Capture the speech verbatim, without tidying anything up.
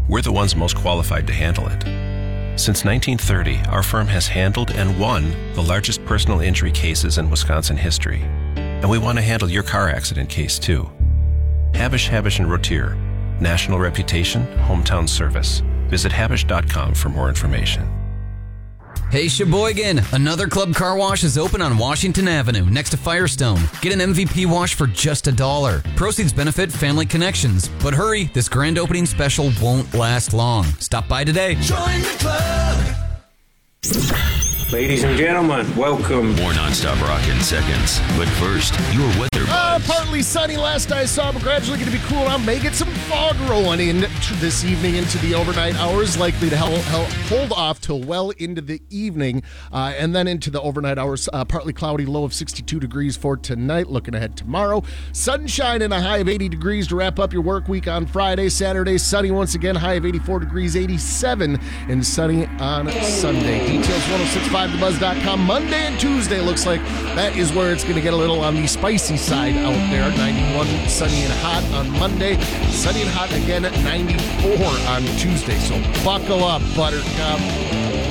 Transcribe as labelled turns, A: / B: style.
A: we're the ones most qualified to handle it. Since nineteen thirty, our firm has handled and won the largest personal injury cases in Wisconsin history. And we want to handle your car accident case too. Habish, Habish and Rotier. National reputation, hometown service. Visit habish dot com for more information.
B: Hey Sheboygan, another Club Car Wash is open on Washington Avenue next to Firestone. Get an M V P wash for just a dollar. Proceeds benefit Family Connections. But hurry, this grand opening special won't last long. Stop by today.
C: Join the club.
D: Ladies and gentlemen, welcome.
E: More nonstop rock in seconds. But first, your weather
F: Uh,
E: buds.
F: partly sunny last I saw, but gradually going to be cool. I may get some fog rolling in this evening into the overnight hours, likely to hel- hel- hold off till well into the evening, uh, and then into the overnight hours. Uh, partly cloudy, low of sixty-two degrees for tonight. Looking ahead tomorrow, sunshine and a high of eighty degrees to wrap up your work week on Friday. Saturday, sunny once again, high of eighty-four degrees, eighty-seven, and sunny on Sunday. Details ten sixty-five the buzz dot com. Monday and Tuesday looks like that is where it's going to get a little on the spicy side out there. ninety-one, sunny and hot on Monday. Sunny and hot again at ninety-four on Tuesday. So buckle up, Buttercup.